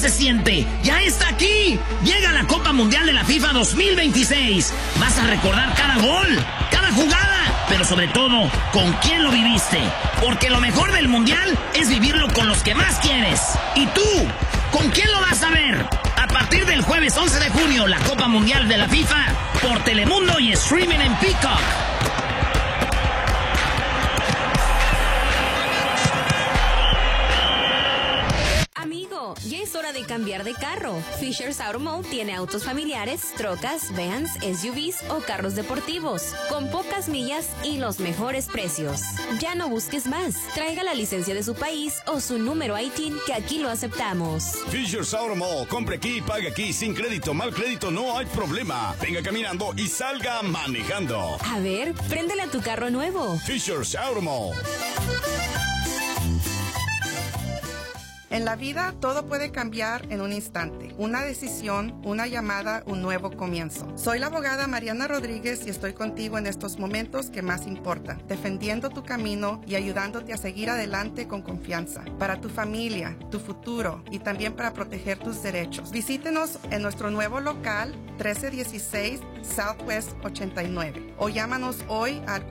se siente. ¡Ya está aquí! Llega la Copa Mundial de la FIFA 2026. Vas a recordar cada gol, cada jugada, pero sobre todo, con quién lo viviste. Porque lo mejor del Mundial es vivirlo con los que más quieres. ¿Y tú? ¿Con quién lo vas a ver? A partir del jueves 11 de junio, la Copa Mundial de la FIFA por Telemundo y streaming en Peacock. Amigo, ya es hora de cambiar de carro. Fisher's Auto Mall tiene autos familiares, trocas, vans, SUVs o carros deportivos, con pocas millas y los mejores precios. Ya no busques más. Traiga la licencia de su país o su número ITIN, que aquí lo aceptamos. Fisher's Auto Mall. Compre aquí, pague aquí, sin crédito, mal crédito, no hay problema. Venga caminando y salga manejando. A ver, préndele a tu carro nuevo. Fisher's Auto Mall. En la vida todo puede cambiar en un instante. Una decisión, una llamada, un nuevo comienzo. Soy la abogada Mariana Rodríguez y estoy contigo en estos momentos que más importan, defendiendo tu camino y ayudándote a seguir adelante con confianza. Para tu familia, tu futuro y también para proteger tus derechos. Visítenos en nuestro nuevo local 1316 Southwest 89 o llámanos hoy al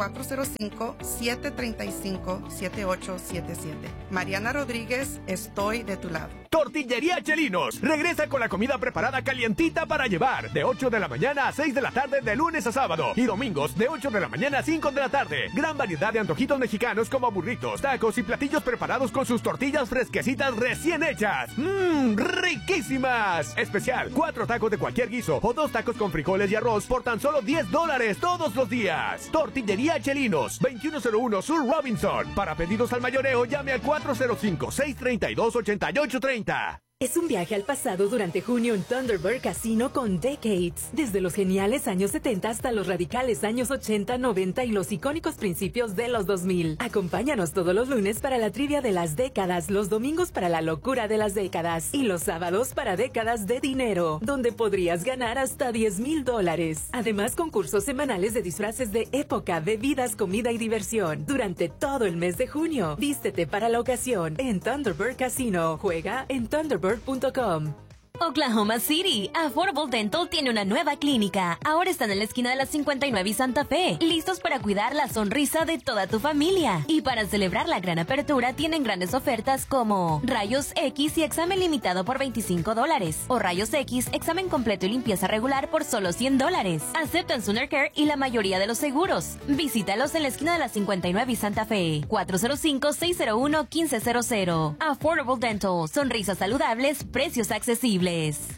405-735-7877. Mariana Rodríguez, estoy de tu lado. Tortillería Chelinos regresa con la comida preparada calientita para llevar, de 8 de la mañana a 6 de la tarde de lunes a sábado y domingos de 8 de la mañana a 5 de la tarde. Gran variedad de antojitos mexicanos como burritos, tacos y platillos preparados con sus tortillas fresquecitas recién hechas. ¡Riquísimas! Especial, 4 tacos de cualquier guiso o 2 tacos con frijoles y arroz por tan solo $10 todos los días. Tortillería Chelinos, 2101 Sur Robinson. Para pedidos al mayoreo, llame al 405-632-8830. Es un viaje al pasado durante junio en Thunderbird Casino con Decades. Desde los geniales años 70 hasta los radicales años 80, 90 y los icónicos principios de los 2000. Acompáñanos todos los lunes para la trivia de las décadas, los domingos para la locura de las décadas y los sábados para décadas de dinero, donde podrías ganar hasta $10,000. Además, concursos semanales de disfraces de época, bebidas, comida y diversión. Durante todo el mes de junio, vístete para la ocasión en Thunderbird Casino. Juega en Thunderbird.com. Oklahoma City, Affordable Dental tiene una nueva clínica. Ahora están en la esquina de la 59 y Santa Fe, listos para cuidar la sonrisa de toda tu familia. Y para celebrar la gran apertura, tienen grandes ofertas como Rayos X y examen limitado por $25, o Rayos X, examen completo y limpieza regular por solo $100. Aceptan Sooner Care y la mayoría de los seguros. Visítalos en la esquina de la 59 y Santa Fe, 405-601-1500. Affordable Dental, sonrisas saludables, precios accesibles.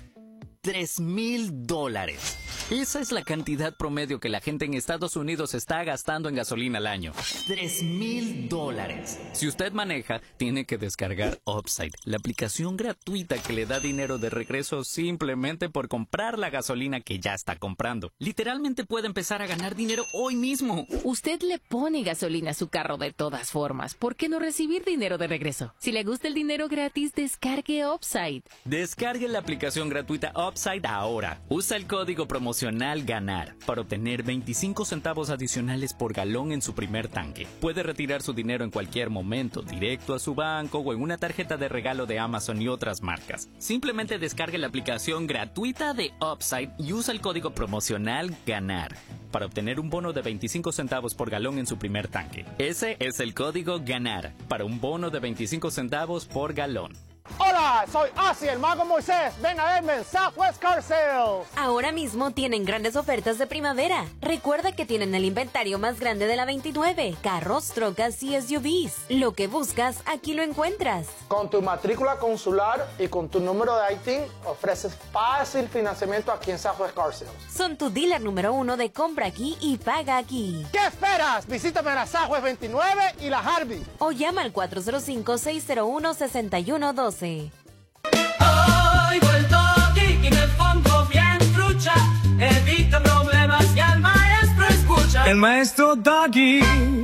$3,000. Esa es la cantidad promedio que la gente en Estados Unidos está gastando en gasolina al año. $3,000. Si usted maneja, tiene que descargar Upside, la aplicación gratuita que le da dinero de regreso simplemente por comprar la gasolina que ya está comprando. Literalmente puede empezar a ganar dinero hoy mismo. Usted le pone gasolina a su carro de todas formas. ¿Por qué no recibir dinero de regreso? Si le gusta el dinero gratis, descargue Upside. Descargue la aplicación gratuita Upside ahora. Usa el código promocional GANAR para obtener 25 centavos adicionales por galón en su primer tanque. Puede retirar su dinero en cualquier momento, directo a su banco o en una tarjeta de regalo de Amazon y otras marcas. Simplemente descargue la aplicación gratuita de Upside y usa el código promocional GANAR para obtener un bono de 25 centavos por galón en su primer tanque. Ese es el código GANAR para un bono de 25 centavos por galón. Hola, soy Ozzy, el Mago Moisés. Ven a verme en Southwest Car Sales. Ahora mismo tienen grandes ofertas de primavera. Recuerda que tienen el inventario más grande de la 29. Carros, trocas y SUVs. Lo que buscas, aquí lo encuentras. Con tu matrícula consular y con tu número de ITIN, ofreces fácil financiamiento aquí en Southwest Car Sales. Son tu dealer número 1 de compra aquí y paga aquí. ¿Qué esperas? Visítame en la Southwest 29 y la Harvey. O llama al 405-601-6112. Hoy vuelto aquí y en el fondo bien trucha, evita problemas y al maestro escucha. El maestro Doggy.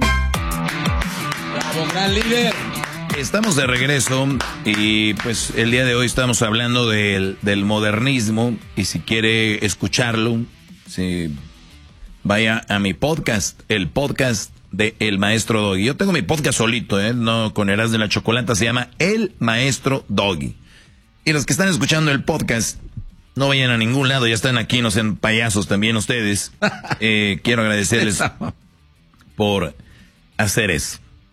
Bravo, gran líder. Estamos de regreso y pues el día de hoy estamos hablando del modernismo y si quiere escucharlo, vaya a mi podcast, el podcast de El Maestro Doggy. Yo tengo mi podcast solito, no con Eras de la Chocolata, se llama El Maestro Doggy. Y los que están escuchando el podcast, no vayan a ningún lado, ya están aquí, no sean payasos también ustedes. Quiero agradecerles por hacer eso.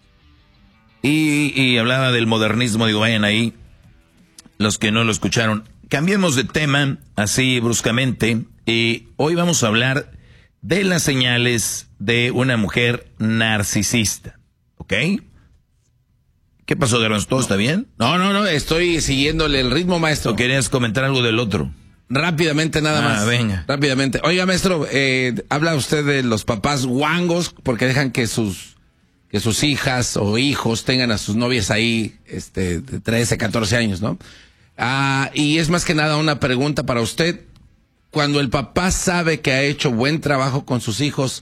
Y hablaba del modernismo, digo, vayan ahí, los que no lo escucharon. Cambiemos de tema, así bruscamente, y hoy vamos a hablar de las señales de una mujer narcisista, ¿ok? ¿Qué pasó, Garbanzo? ¿Todo está bien? No, estoy siguiéndole el ritmo, maestro. ¿O querías comentar algo del otro? Rápidamente, nada más. Venga. Rápidamente. Oiga, maestro, habla usted de los papás guangos porque dejan que sus hijas o hijos tengan a sus novias ahí, de 13, 14 años, ¿no? Y es más que nada una pregunta para usted. Cuando el papá sabe que ha hecho buen trabajo con sus hijos,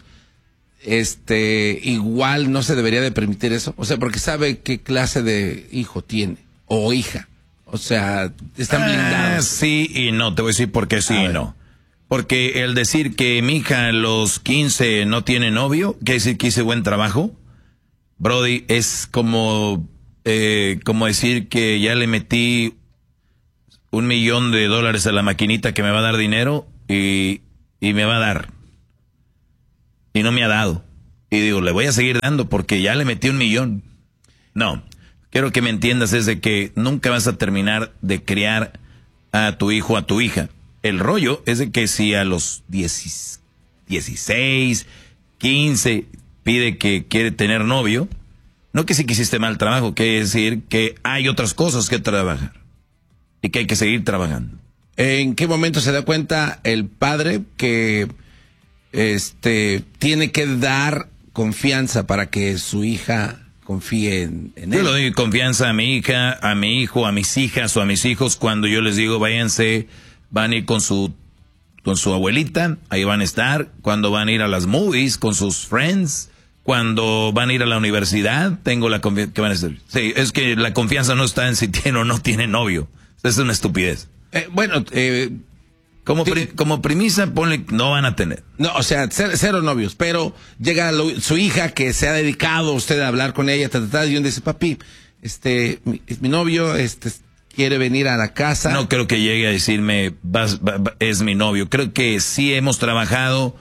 igual no se debería de permitir eso. O sea, porque sabe qué clase de hijo tiene o hija. O sea, están blindados. Sí y no, te voy a decir por qué sí y no. Porque el decir que mi hija a los 15 no tiene novio, quiere decir que hice buen trabajo. Brody, es como decir que ya le metí $1 millón a la maquinita que me va a dar dinero y me va a dar. Y no me ha dado. Y digo, le voy a seguir dando porque ya le metí $1 millón. No, quiero que me entiendas es de que nunca vas a terminar de criar a tu hijo o a tu hija. El rollo es de que si a los 16, 15 pide que quiere tener novio, no que si quisiste mal trabajo, quiere decir que hay otras cosas que trabajar y que hay que seguir trabajando. ¿En qué momento se da cuenta el padre que tiene que dar confianza para que su hija confíe en él? Yo le doy confianza a mi hija, a mi hijo, a mis hijas o a mis hijos cuando yo les digo váyanse, van a ir con su abuelita, ahí van a estar, cuando van a ir a las movies con sus friends, cuando van a ir a la universidad, tengo la confianza que van a estar. Sí, es que la confianza no está en si tiene o no tiene novio. Es una estupidez. Como premisa, ponle, no van a tener. No, o sea, cero novios, pero llega su hija que se ha dedicado a usted a hablar con ella, y uno dice, papi, mi novio, quiere venir a la casa. No creo que llegue a decirme, es mi novio. Creo que sí hemos trabajado,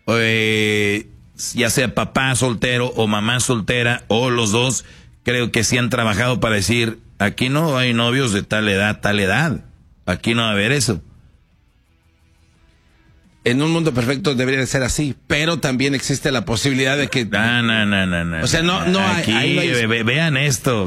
ya sea papá soltero o mamá soltera, o los dos, creo que sí han trabajado para decir, aquí no hay novios de tal edad. Aquí no va a haber eso. En un mundo perfecto debería de ser así, pero también existe la posibilidad de que... No. O sea, no aquí, hay... vean esto.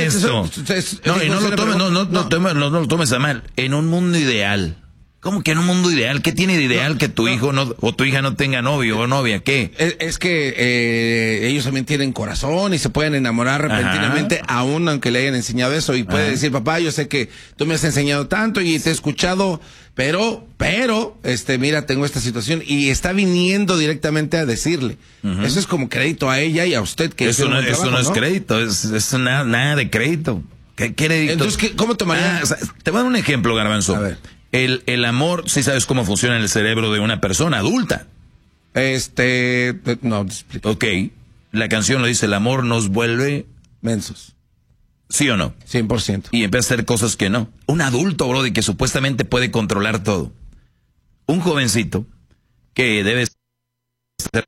No lo tomes a mal. En un mundo ideal. ¿Cómo que en un mundo ideal? ¿Qué tiene de ideal que tu hijo o tu hija no tenga novio o novia? ¿Qué? Es que ellos también tienen corazón y se pueden enamorar repentinamente, aún aunque le hayan enseñado eso. Y puede decir, papá, yo sé que tú me has enseñado tanto y te he escuchado, pero, mira, tengo esta situación. Y está viniendo directamente a decirle. Eso es como crédito a ella y a usted. Que eso no es crédito, es nada de crédito. ¿Qué crédito? Entonces, ¿cómo tomaría? Te voy a dar un ejemplo, Garbanzo. A ver. El amor, sí sabes cómo funciona en el cerebro de una persona adulta. No, explica. Ok, la canción lo dice, el amor nos vuelve... mensos. ¿Sí o no? 100%. Y empieza a hacer cosas que no. Un adulto, brody, que supuestamente puede controlar todo. Un jovencito que debe hacer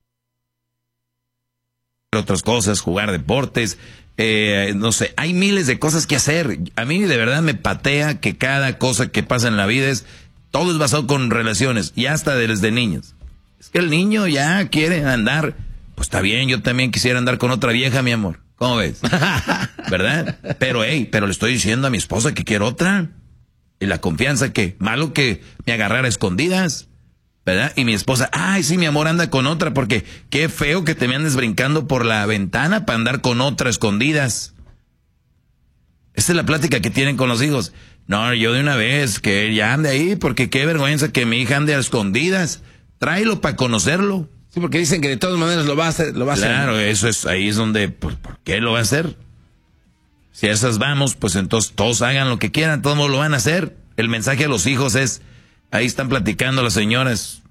otras cosas, jugar deportes... no sé, hay miles de cosas que hacer. A mí de verdad me patea que cada cosa que pasa en la vida todo es basado con relaciones, y hasta desde niños. Es que el niño ya quiere andar, pues está bien, yo también quisiera andar con otra vieja, mi amor. ¿Cómo ves? ¿Verdad? Pero le estoy diciendo a mi esposa que quiero otra. Y la confianza que, malo que me agarrara a escondidas. ¿Verdad? Y mi esposa, ay, sí, mi amor, anda con otra, porque qué feo que te me andes brincando por la ventana para andar con otra escondidas. Esa es la plática que tienen con los hijos. No, yo de una vez, que ya ande ahí, porque qué vergüenza que mi hija ande a escondidas. Tráelo para conocerlo. Sí, porque dicen que de todas maneras lo va a hacer. Claro, ahí es donde, ¿por qué lo va a hacer? Si a esas vamos, pues entonces todos hagan lo que quieran, todos lo van a hacer. El mensaje a los hijos es... Ahí están platicando las señoras,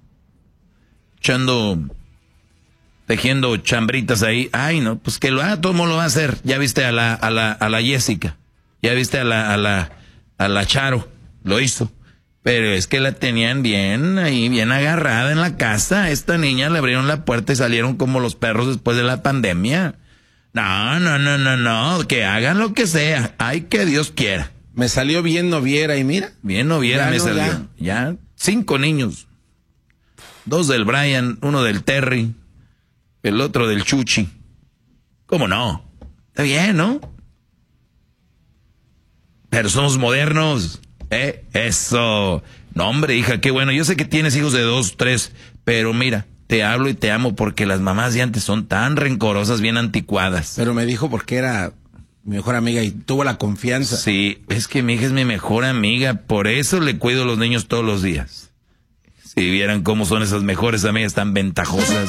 tejiendo chambritas ahí. Ay, no, pues que lo haga, todo el mundo lo va a hacer. Ya viste a la Jessica, ya viste a a la Charo, lo hizo. Pero es que la tenían bien agarrada en la casa. A esta niña le abrieron la puerta y salieron como los perros después de la pandemia. No, que hagan lo que sea. Ay, que Dios quiera. Me salió bien noviera y mira. Bien noviera me salió. Ya 5 niños. 2 del Brian, 1 del Terry, el otro del Chuchi. ¿Cómo no? Está bien, ¿no? Pero somos modernos. Eso. No, hombre, hija, qué bueno. Yo sé que tienes hijos de 2, 3, pero mira, te hablo y te amo porque las mamás de antes son tan rencorosas, bien anticuadas. Pero me dijo porque era mi mejor amiga y tuvo la confianza. Sí, es que mi hija es mi mejor amiga, por eso le cuido a los niños todos los días. Si vieran cómo son esas mejores amigas tan ventajosas.